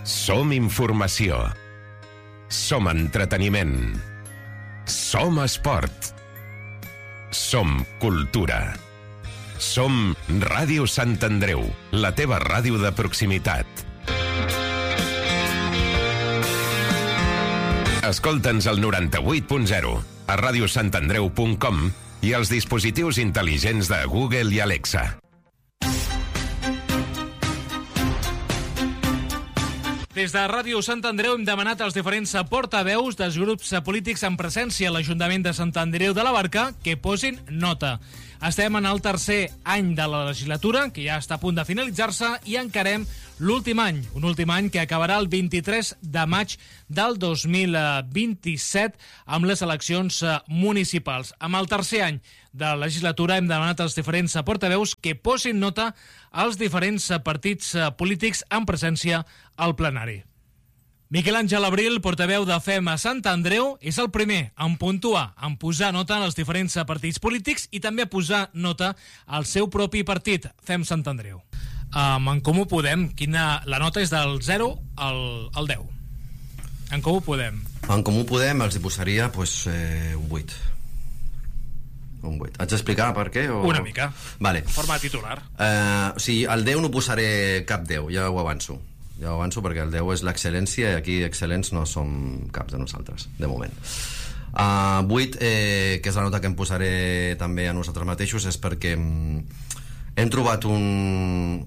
Som informació. Som entreteniment. Som esport. Som cultura. Som Ràdio Sant Andreu, la teva ràdio de proximitat. Escolta'ns al 98.0, a radiosantandreu.com i als dispositius intel·ligents de Google i Alexa. Des de Ràdio Sant Andreu hem demanat als diferents portaveus dels grups polítics en presència a l'Ajuntament de Sant Andreu de la Barca que posin nota. Estem en el tercer any de la legislatura, que ja està a punt de finalitzar-se, i encarem l'últim any, un últim any que acabarà el 23 de maig del 2027 amb les eleccions municipals. Amb el tercer any de la legislatura hem demanat als diferents portaveus que posin nota als diferents partits polítics en presència al plenari. Miquel Àngel Abril, portaveu de FEM a Sant Andreu, és el primer en puntuar, en posar nota als diferents partits polítics i també a posar nota al seu propi partit, FEM Sant Andreu. En Comú Podem, la nota és del 0 al 10. En Comú Podem. En Comú Podem els hi posaria un 8. Un 8. Haig d'explicar per què? O... Una mica. Vale. Forma titular. O sigui, al 10 no posaré cap 10, ja ho avanço. Ja ho avanço perquè el 10 és l'excel·lència i aquí excel·lents no som caps de nosaltres, de moment. 8, que és la nota que em posaré també a nosaltres mateixos, és perquè hem trobat un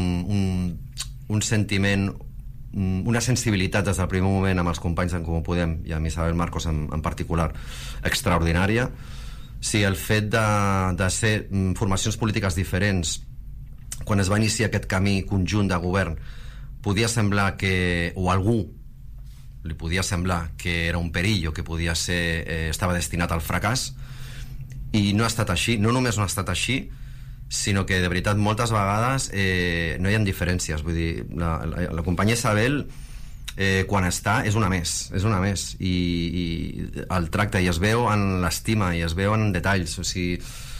sentiment, una sensibilitat des del primer moment amb els companys en Comú Podem i amb Isabel Marcos en particular extraordinària. Sí, el fet de ser formacions polítiques diferents, quan es va iniciar aquest camí conjunt de govern, podia semblar que, o a algú li podia semblar que era un perill o que podia ser, estava destinat al fracàs, i no ha estat així. No només no ha estat així, sinó que de veritat moltes vegades no hi ha diferències. Vull dir, la companya Isabel quan està és una més i el tracte, i es veu en l'estima i es veu en detalls, o sigui,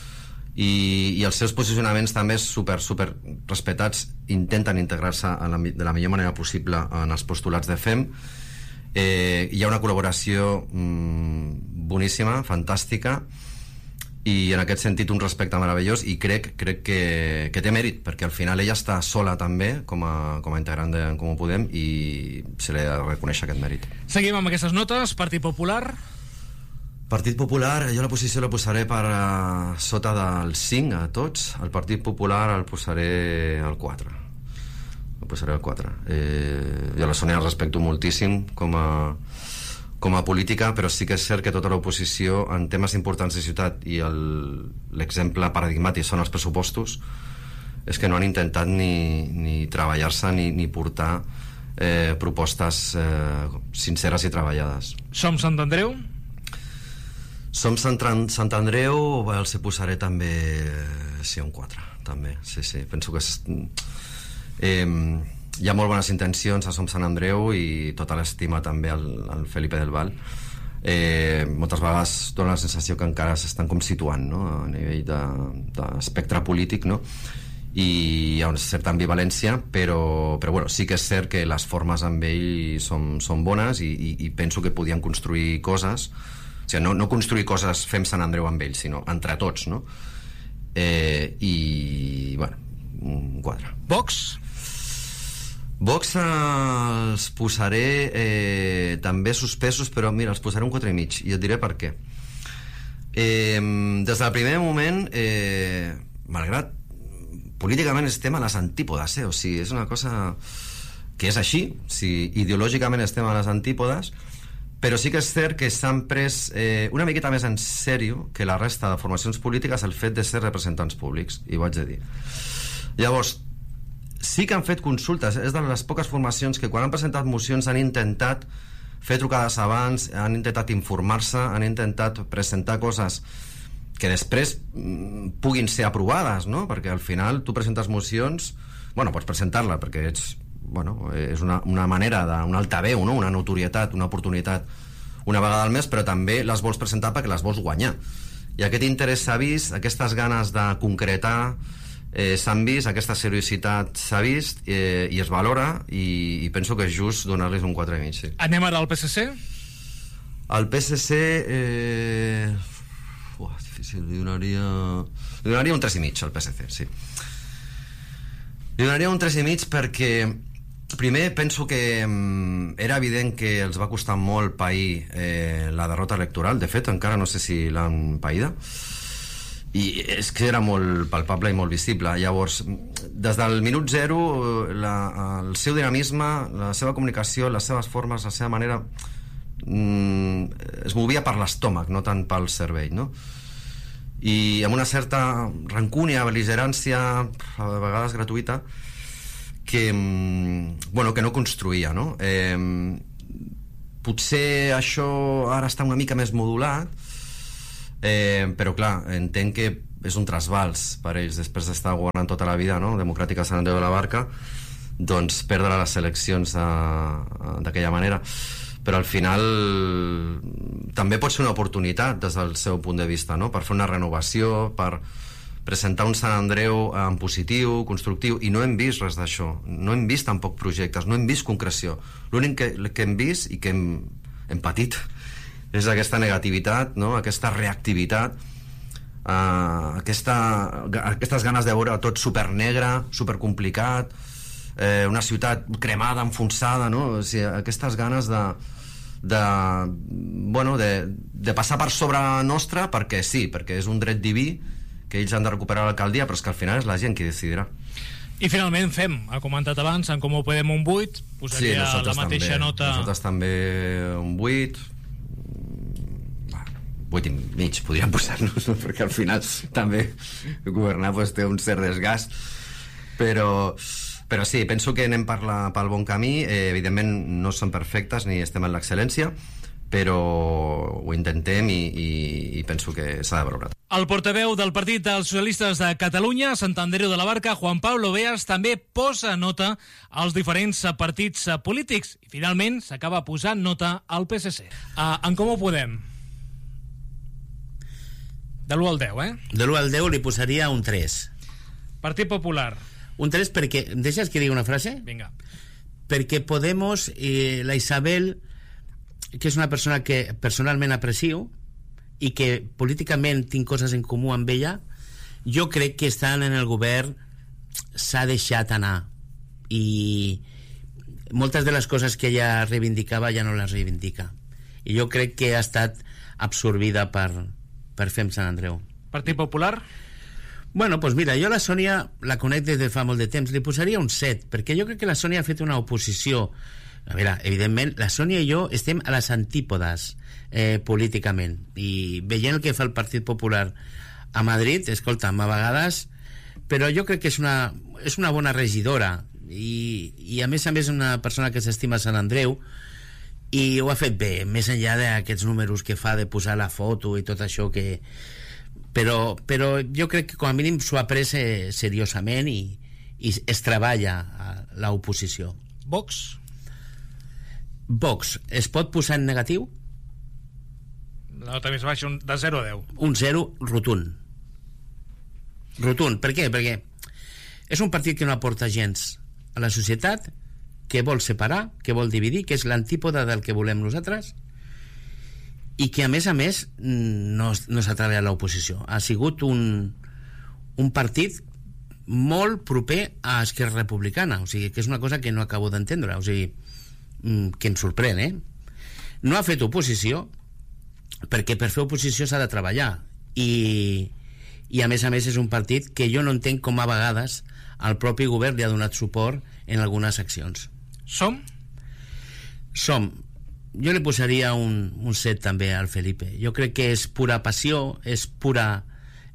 i els seus posicionaments també super respectats, intenten integrar-se de la millor manera possible en els postulats de FEM. Hi ha una col·laboració boníssima, fantàstica, i en aquest sentit un respecte meravellós, i crec que té mèrit, perquè al final ella està sola també com a integrant de Comú Podem i se li ha de reconèixer aquest mèrit. Seguim amb aquestes notes. Partit Popular. Partit Popular, jo la posició la posaré per sota del 5 a tots. El Partit Popular el posaré al 4. El posaré al 4. Jo la Sonia la respecto moltíssim com a política, però sí que és cert que tota l'oposició en temes importants de ciutat, i l'exemple paradigmàtic són els pressupostos, és que no han intentat ni treballar-se ni portar propostes sinceres i treballades. Som Sant Andreu? Som Sant Andreu, els posaré també un 4, també, sí. Penso que hi ha molt bones intencions a Som Sant Andreu i tota l'estima també al Felipe del Val. Moltes vegades dona la sensació que encara s'estan com situant, no?, a nivell d'espectre polític, no?, i hi ha una certa ambivalència, però bueno, sí que és cert que les formes amb ell són bones i penso que podien construir coses. O sigui, no construir coses Fem Sant Andreu amb ells, sinó entre tots, no? I, bueno, un 4. Vox els posaré també suspesos, però mira, els posaré un 4,5, i et diré per què. Des del primer moment, malgrat políticament estem a les antípodes, o sigui, és una cosa que és així, ideològicament estem a les antípodes, però sí que és cert que s'han pres una miqueta més en sèrio que la resta de formacions polítiques el fet de ser representants públics, i ho haig de dir. Llavors, sí que han fet consultes, és de les poques formacions que quan han presentat mocions han intentat fer trucades abans, han intentat informar-se, han intentat presentar coses que després puguin ser aprovades, no? Perquè al final tu presentes mocions, bueno, pots presentar-la perquè ets, bueno, és una manera d'un altaveu, no? Una notorietat, una oportunitat una vegada al mes, però també les vols presentar perquè les vols guanyar. I aquest interès s'ha vist, aquestes ganes de concretar, s'han vist, aquesta seriositat s'ha vist i es valora, i penso que és just donar-los un 4,5, sí. Anem ara al PSC? El PSC difícil, li donaria un 3,5 al PSC, sí. Li donaria un 3,5 perquè primer penso que era evident que els va costar molt pair la derrota electoral. De fet, encara no sé si l'han païda, i és que era molt palpable i molt visible. Llavors, des del minut zero, el seu dinamisme, la seva comunicació, les seves formes, la seva manera es movia per l'estómac, no tant pel cervell, no? I amb una certa rancúnia, bel·ligerància, a vegades gratuïta, que no construïa, no? Potser això ara està una mica més modulat, però clar, entenc que és un trasbals per ells, després d'estar governant tota la vida, no? Democràtica Sant Andreu de la Barca, doncs perdre les eleccions d'aquella manera. Però al final també pot ser una oportunitat des del seu punt de vista, no? Per fer una renovació, per presentar un Sant Andreu en positiu, constructiu, i no hem vist res d'això, no hem vist tampoc projectes, no hem vist concreció. L'únic que hem vist i que hem patit és aquesta negativitat, no? Aquesta reactivitat, aquestes ganes de veure tot supernegre, supercomplicat, una ciutat cremada, enfonsada, no? O sigui, aquestes ganes de passar per sobre nostra perquè sí, perquè és un dret diví que ells han de recuperar l'alcaldia, però és que al final és la gent qui decidirà. I finalment ha comentat abans, en Comú Podem un 8, posaria sí, la mateixa nota... Nosaltres també un 8, 8,5 podríem posar-nos, perquè al final també governar té un cert desgast, però sí, penso que anem pel bon camí. Evidentment no són perfectes ni estem en l'excel·lència, però ho intentem i penso que s'ha de valorar. El portaveu del Partit dels Socialistes de Catalunya, Sant Andreu de la Barca, Juan Pablo Beas, també posa nota als diferents partits polítics i finalment s'acaba posant nota al PSC. En Com ho podem? De l'1 al 10, De l'1 al 10 li posaria un 3. Partit Popular. Un 3 perquè... Deixes que digui una frase? Vinga. Perquè Podemos, la Isabel, que és una persona que personalment aprecio i que políticament tinc coses en comú amb ella, jo crec que estant en el govern s'ha deixat anar i moltes de les coses que ella reivindicava ja no les reivindica, i jo crec que ha estat absorbida per fer Sant Andreu. Partit Popular? Bueno, doncs mira, jo la Sònia la conec des de fa molt de temps, li posaria un 7, perquè jo crec que la Sònia ha fet una oposició. A veure, evidentment, la Sònia i jo estem a les antípodes políticament, i veient el que fa el Partit Popular a Madrid, escolta'm, a vegades, però jo crec que és una bona regidora i a més una persona que s'estima Sant Andreu, i ho ha fet bé, més enllà d'aquests números que fa de posar la foto i tot això que... Però jo crec que com a mínim s'ho ha pres seriosament i es treballa a l'oposició. Vox? Vox, es pot posar en negatiu? La nota més baixa, de 0 a 10. Un 0 rotund. Rotund, per què? Perquè és un partit que no aporta gens a la societat, que vol separar, que vol dividir, que és l'antípoda del que volem nosaltres, i que a més no s'ha treballat a l'oposició. Ha sigut un partit molt proper a Esquerra Republicana, o sigui, que és una cosa que no acabo d'entendre, o sigui, que em sorprèn, No ha fet oposició, perquè per fer oposició s'ha de treballar, i a més és un partit que jo no entenc com a vegades el propi govern li ha donat suport en algunes accions. Som? Jo li posaria un 7 també al Felipe. Jo crec que és pura passió, és pura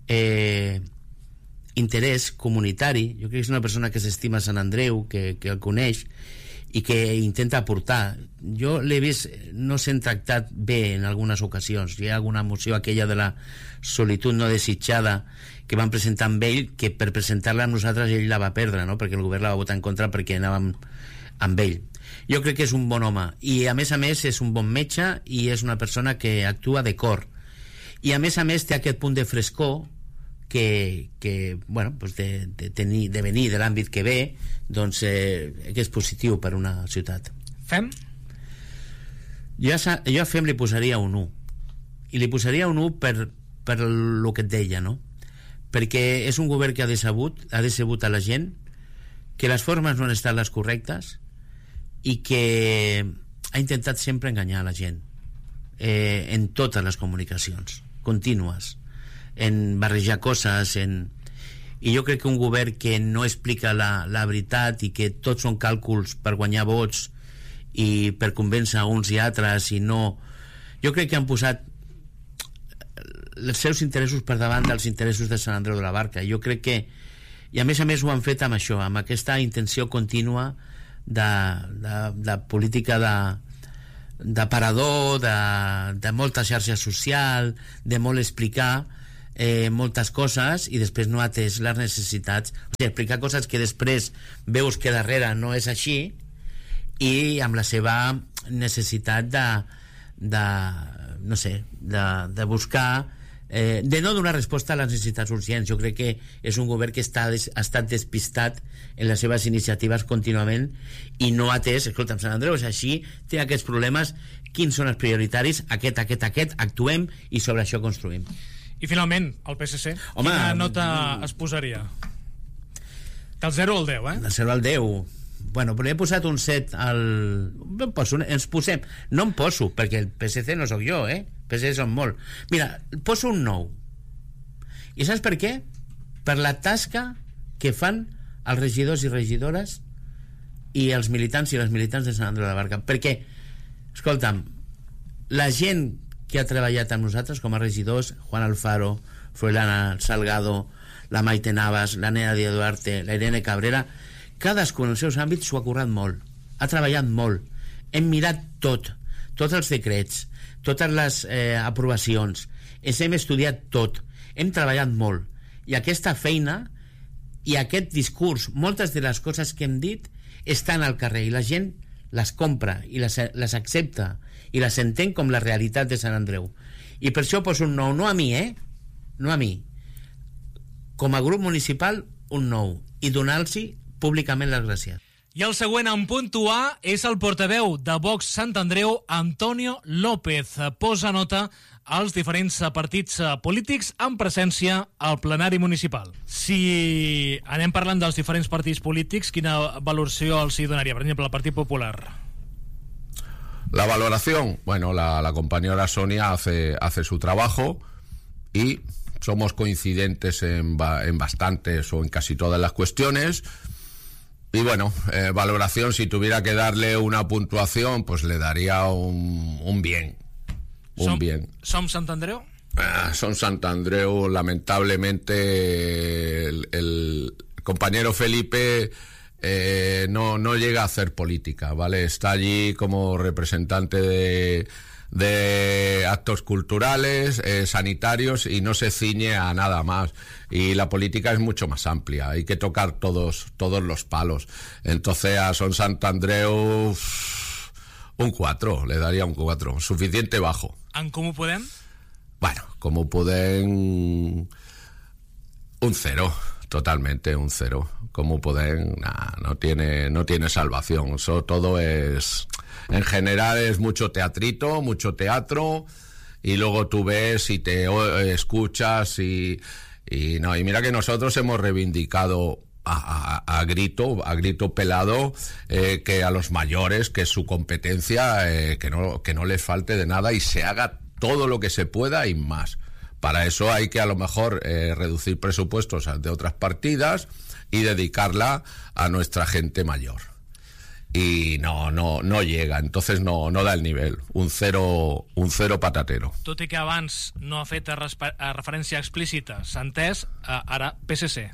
interès comunitari. Jo crec que és una persona que s'estima Sant Andreu, que el coneix i que intenta aportar. Jo l'he vist, no s'han tractat bé en algunes ocasions. Hi ha alguna moció, aquella de la solitud no desitjada, que van presentar amb ell, que per presentar-la amb nosaltres ell la va perdre, no? Perquè el govern la va votar en contra perquè anàvem amb ell. Jo crec que és un bon home i a més és un bon metge i és una persona que actua de cor, i a més té aquest punt de frescor que bueno, pues de venir de l'àmbit que ve, doncs que és positiu per una ciutat. Fem? Jo a Fem li posaria un 1, i li posaria un 1 per el que et deia, no? Perquè és un govern que ha decebut a la gent, que les formes no han estat les correctes i que ha intentat sempre enganyar la gent en totes les comunicacions contínues, en barrejar coses, i jo crec que un govern que no explica la veritat i que tots són càlculs per guanyar vots i per convèncer uns i altres, i no, jo crec que han posat els seus interessos per davant dels interessos de Sant Andreu de la Barca. Jo crec que, i a més ho han fet amb això, amb aquesta intenció contínua de política d'aparador, de molta xarxa social, de molt explicar moltes coses i després no atès les necessitats, o sigui, explicar coses que després veus que darrere no és així, i amb la seva necessitat de buscar, de no donar resposta a les necessitats urgents. Jo crec que és un govern que ha estat despistat en les seves iniciatives contínuament i no ha atès, escolta'm, Sant Andreu és així, té aquests problemes, quins són els prioritaris, aquest, actuem i sobre això construïm. I finalment, el PSC, quina nota es posaria? Del 0 al 10, Del 0 al 10. Bueno, però he posat un 7 no em poso, perquè el PSC no sóc jo, PSC són molt. Mira, poso un 9. I saps per què? Per la tasca que fan els regidors i regidores i els militants i les militants de Sant Andreu de la Barca. Perquè, escolta'm, la gent que ha treballat amb nosaltres com a regidors, Juan Alfaro, Froilana Salgado, la Maite Navas, la Nena de Duarte, la Irene Cabrera, cadascú en els seus àmbits s'ho ha currat molt, ha treballat molt, hem mirat tots els decrets, totes les aprovacions, ens hem estudiat tot, hem treballat molt, i aquesta feina i aquest discurs, moltes de les coses que hem dit estan al carrer i la gent les compra i les accepta i les entén com la realitat de Sant Andreu, i per això poso un 9, no a mi, no a mi, com a grup municipal un 9, i donar-los públicament les gràcies. I el següent en puntuar és el portaveu de Vox Sant Andreu, Antonio López. Posa nota als diferents partits polítics en presència al plenari municipal. Si anem parlant dels diferents partits polítics, quina valoració els hi donaria? Per exemple, el Partit Popular. La valoración, bueno, la compañera Sonia hace su trabajo y somos coincidentes en bastantes o en casi todas las cuestiones. Y bueno, valoración, si tuviera que darle una puntuación, pues le daría un bien. Bien. ¿Som Sant Andreu? Son Sant Andreu, lamentablemente el compañero Felipe no llega a hacer política, ¿vale? Está allí como representante de actos culturales, sanitarios, y no se ciñe a nada más, y la política es mucho más amplia, hay que tocar todos los palos. Entonces a Son Sant Andreu un 4, le daría un 4, suficiente bajo. En Comú Podem? Bueno, Comú Podem un 0, totalmente un 0. Comú Podem no tiene salvación, eso todo es... En general es mucho teatrito, mucho teatro, y luego tú ves y te escuchas y mira que nosotros hemos reivindicado a grito pelado que a los mayores, que es su competencia, que no les falte de nada y se haga todo lo que se pueda y más. Para eso hay que a lo mejor reducir presupuestos de otras partidas y dedicarla a nuestra gente mayor. Y no llega, entonces no da el nivel, un 0 patatero. Tot i que abans no ha fet referència explícita, s'ha entès, ara PSC.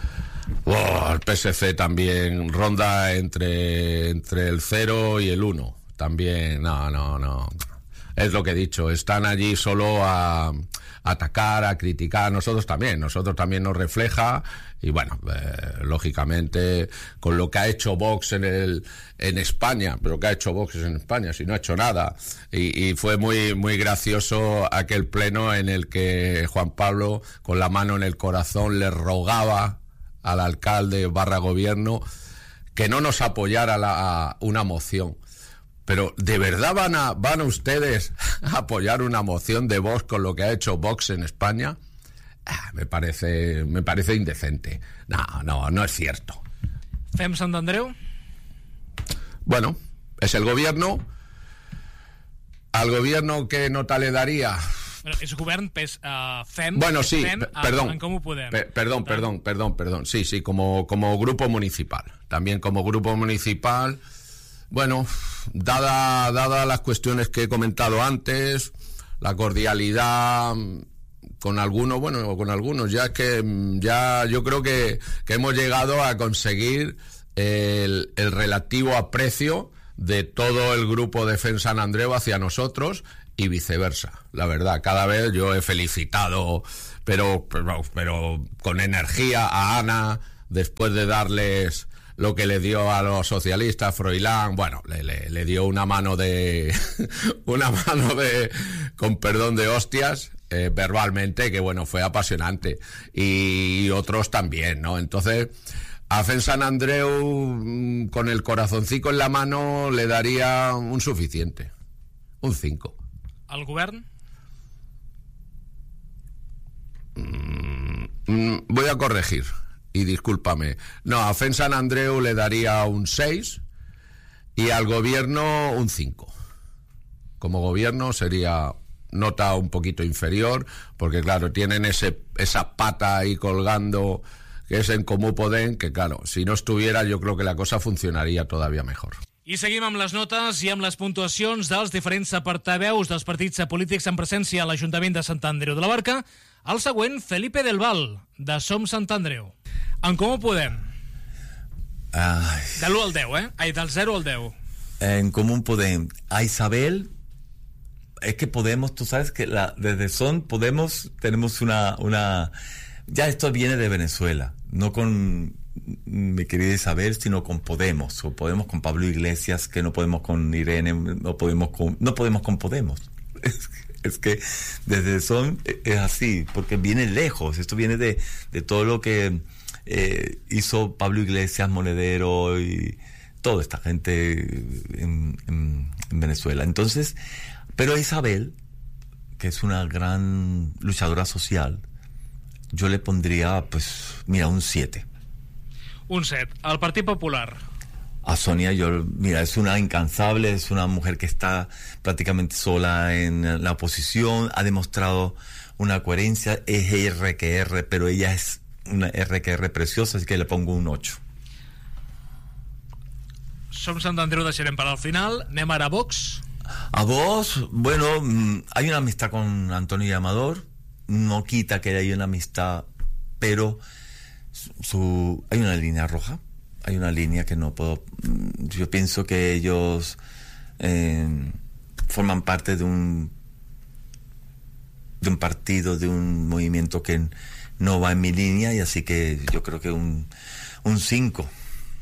El PSC también ronda entre el 0 y el 1, también no. es lo que he dicho, están allí solo a atacar, a criticar. Nosotros también nos refleja, y bueno, lógicamente con lo que ha hecho Vox en España, pero ¿qué ha hecho Vox en España? Si no ha hecho nada. Y fue muy, muy gracioso aquel pleno en el que Juan Pablo, con la mano en el corazón, le rogaba al alcalde / gobierno que no nos apoyara una moción. Pero ¿de verdad van ustedes a apoyar una moción de Vox con lo que ha hecho Vox en España? Me parece indecente. No es cierto. Fem Sant Andreu? Bueno, es el gobierno. ¿Al gobierno qué nota le daría? És govern, Fem... Bueno, sí, perdón. En Comú Podem. Perdón. Sí, como grupo municipal. También como grupo municipal. Bueno, dada las cuestiones que he comentado antes, la cordialidad con algunos, ya que yo creo que hemos llegado a conseguir el relativo aprecio de todo el grupo de FEM Sant Andreu hacia nosotros y viceversa. La verdad, cada vez yo he felicitado, pero con energía a Ana, después de darles lo que le dio a los socialistas, Froilán, bueno, le dio una mano de con perdón de hostias, verbalmente, que bueno, fue apasionante, y otros también, ¿no? Entonces, a FEM Sant Andreu, con el corazoncito en la mano, le daría un suficiente, un 5. ¿Al govern? Voy a corregir, y discúlpame. No, a FEM Sant Andreu le daría un 6 y al gobierno un 5. Como gobierno sería nota un poquito inferior, porque claro, tienen esa pata ahí colgando, que es en Comú Podem, que claro, si no estuviera, yo creo que la cosa funcionaria todavía mejor. I seguim amb les notes i amb les puntuacions dels diferents portaveus dels partits polítics en presència a l'Ajuntament de Sant Andreu de la Barca. El següent, Felipe del Val, de Som Sant Andreu. En Comú Podem. De l'1 al 10, Ai, del 0 al 10. En Comú Podem. A Isabel, es que Podemos, tú sabes que desde Son Podemos tenemos una... Ya esto viene de Venezuela, no con mi querida Isabel, sino con Podemos, o Podemos con Pablo Iglesias, que no podemos con Irene, no podemos con Podemos. Es que desde Son es así, porque viene lejos, esto viene de todo lo que hizo Pablo Iglesias, Monedero y toda esta gente en Venezuela. Entonces, pero a Isabel, que es una gran luchadora social, yo le pondría, pues, mira, un 7. Un 7. Al Partit Popular. A Sonia, mira, es una incansable, es una mujer que está prácticamente sola en la oposición, ha demostrado una coherencia, es R, pero ella es una R preciosa, así que le pongo un 8. Som Sant Andreu, deixarem para el final. Anem ara a Vox. A Vox, bueno, hay una amistad con Antonio Amador, no quita que haya una amistad, pero hay una línea roja, hay una línea que no puedo... Yo pienso que ellos forman parte de un partido, de un movimiento que no va en mi línea, y así que yo creo que un 5.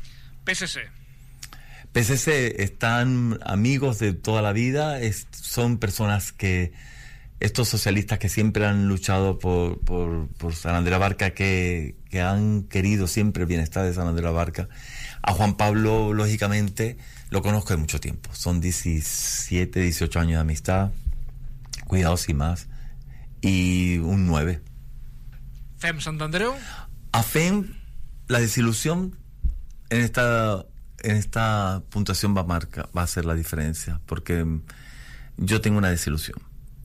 PSC están amigos de toda la vida, son personas que... Estos socialistas que siempre han luchado por Sant Andreu de la Barca, que han querido siempre el bienestar de Sant Andreu de la Barca. A Juan Pablo, lógicamente, lo conozco de mucho tiempo. Son 17, 18 años de amistad, cuidados y más. Y un 9. FEM Sant Andreu. A FEM, la desilusión en esta puntuación va a hacer la diferencia, porque yo tengo una desilusión.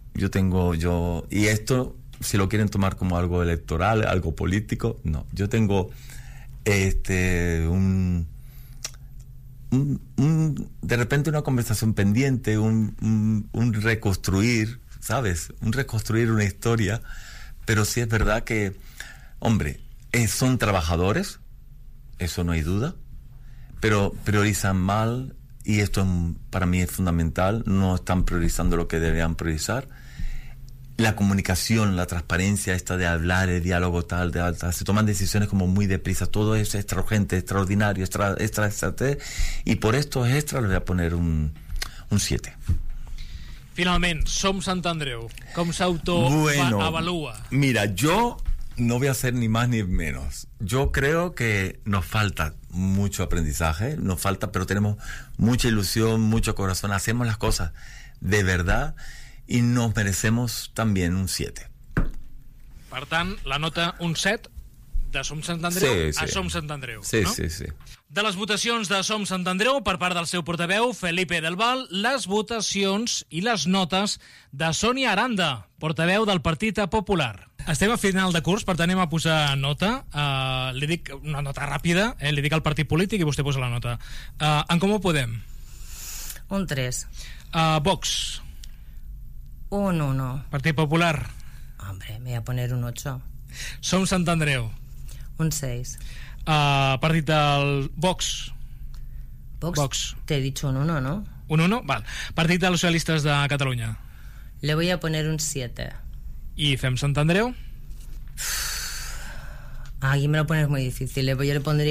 Y esto, si lo quieren tomar como algo electoral, algo político, no. Yo tengo de repente una conversación pendiente, un reconstruir, ¿sabes? Un reconstruir una historia, pero sí es verdad que, hombre, son trabajadores, eso no hay duda, pero priorizan mal y esto para mí es fundamental, no están priorizando lo que deberían priorizar. La comunicación, la transparencia esta de hablar, el diálogo tal, se toman decisiones como muy deprisa, todo es extra urgente, extraordinario, extra, y por estos extras le voy a poner un 7. Finalment, Som Sant Andreu. Com s'autoavalua? Mira, yo no voy a hacer ni más ni menos. Yo creo que nos falta mucho aprendizaje, pero tenemos mucha ilusión, mucho corazón, hacemos las cosas de verdad y nos merecemos también un 7. Per tant, la nota un 7 de Som Sant Andreu a Som Sant Andreu. Sí, no? sí. De les votacions de Som Sant Andreu per part del seu portaveu, Felipe Del Val, les votacions i les notes de Sònia Aranda, portaveu del Partit Popular. Estem a final de curs, per tant anem a posar nota. Li dic una nota ràpida, li dic al partit polític i vostè posa la nota. En Comú Podem? Un 3. Vox? Un 1. Partit Popular? Hombre, me voy a poner un 8. Som Sant Andreu? Un 6. Partit del Vox? Vox. Te he dicho un 1, ¿no? Un 1? Val. Partit dels Socialistes de Catalunya? Le voy a poner un 7. I Fem Sant Andreu? Aquí me lo pones muy difícil. Yo le pondría